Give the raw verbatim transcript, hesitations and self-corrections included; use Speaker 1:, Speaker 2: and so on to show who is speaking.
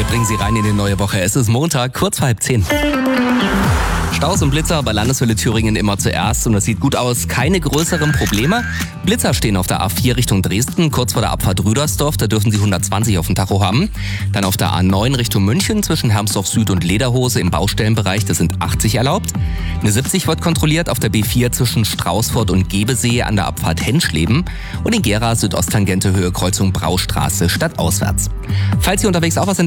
Speaker 1: bringen Sie rein in die neue Woche. Es ist Montag, kurz vor halb zehn. Staus und Blitzer bei Landeshölle Thüringen immer zuerst und es sieht gut aus. Keine größeren Probleme. Blitzer stehen auf der A vier Richtung Dresden, kurz vor der Abfahrt Rüdersdorf. Da dürfen Sie hundertzwanzig auf dem Tacho haben. Dann auf der A neun Richtung München zwischen Hermsdorf Süd und Lederhose im Baustellenbereich. Das sind achtzig erlaubt. Eine siebzig wird kontrolliert auf der B vier zwischen Straußfurt und Gebesee an der Abfahrt Henschleben. Und in Gera Südosttangente Höhe Kreuzung Braustraße stadtauswärts. Falls Sie unterwegs auch was